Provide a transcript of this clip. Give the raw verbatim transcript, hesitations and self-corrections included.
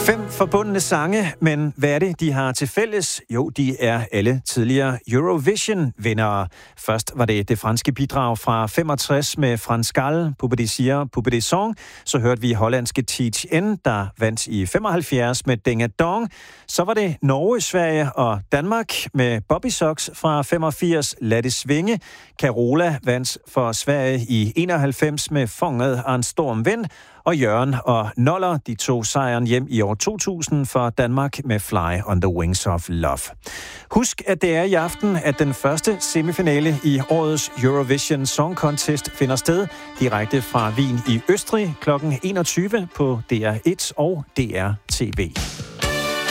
Fem forbundne sange, men hvad er det, de har til fælles? Jo, de er alle tidligere Eurovision-vindere. Først var det det franske bidrag fra femogtres med Frans Gal, Poupe Désir, Poupe des Song. Så hørte vi hollandske Teach N, der vandt i femoghalvfjerds med Ding a Dong. Så var det Norge, Sverige og Danmark med Bobby Socks fra femogfirs, Lad det svinge. Carola vandt for Sverige i enoghalvfems med Fonget og en storm vind. Og Jørgen og Noller, de tog sejren hjem i år to tusind for Danmark med Fly on the Wings of Love. Husk, at det er i aften, at den første semifinale i årets Eurovision Song Contest finder sted direkte fra Wien i Østrig klokken enogtyve på D R et og D R T V.